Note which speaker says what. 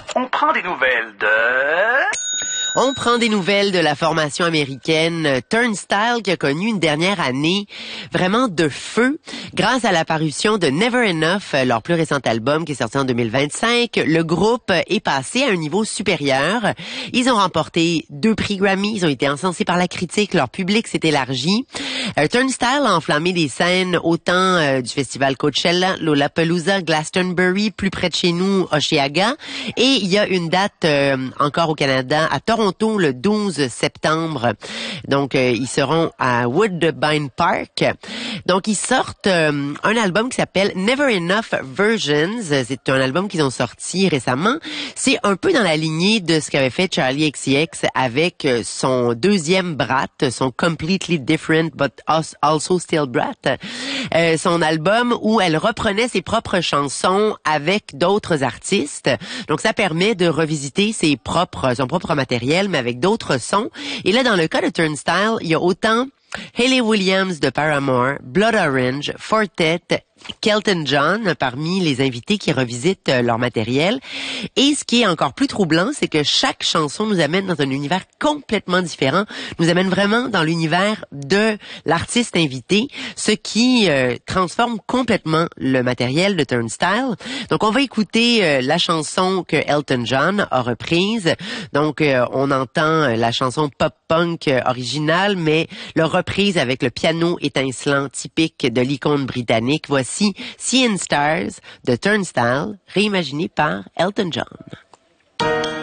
Speaker 1: On prend des nouvelles de...
Speaker 2: On prend des nouvelles de la formation américaine Turnstile qui a connu une dernière année vraiment de feu grâce à la parution de Never Enough, leur plus récent album qui est sorti en 2025. Le groupe est passé à un niveau supérieur. Ils ont remporté 2 prix Grammy, ils ont été encensés par la critique, leur public s'est élargi. Turnstile a enflammé des scènes autant du festival Coachella, Lollapalooza, Glastonbury, plus près de chez nous, Osheaga. Et il y a une date encore au Canada, à Toronto, le 12 septembre. Donc, ils seront à Woodbine Park. Donc, ils sortent un album qui s'appelle Never Enough Versions. C'est un album qu'ils ont sorti récemment. C'est un peu dans la lignée de ce qu'avait fait Charli XCX avec son deuxième Brat, son Completely Different but Also Still Brat. Son album où elle reprenait ses propres chansons avec d'autres artistes. Donc, ça permet de revisiter son propre matériel, mais avec d'autres sons. Et là, dans le cas de Turnstile, il y a autant Hayley Williams de Paramore, Blood Orange, Fortet, Kelton John parmi les invités qui revisitent leur matériel. Et ce qui est encore plus troublant, c'est que chaque chanson nous amène dans un univers complètement différent, nous amène vraiment dans l'univers de l'artiste invité, ce qui transforme complètement le matériel de Turnstile. Donc on va écouter la chanson que Elton John a reprise. Donc on entend la chanson pop-punk originale, mais leur reprise avec le piano étincelant typique de l'icône britannique. Voici Seeing Stars de Turnstile, réimaginé par Elton John.